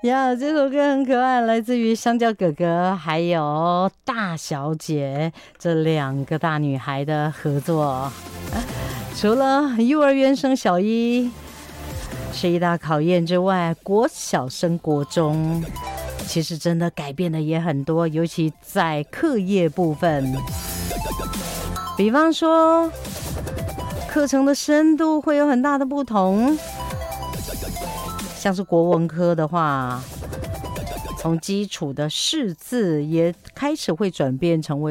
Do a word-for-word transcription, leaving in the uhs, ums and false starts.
呀，这首歌很可爱，来自于香蕉哥哥还有大小姐这两个大女孩的合作。除了幼儿园升小一是一大考验之外，国小升国中其实真的改变的也很多，尤其在课业部分。比方说课程的深度会有很大的不同，像是国文科的话，从基础的识字也开始会转变成为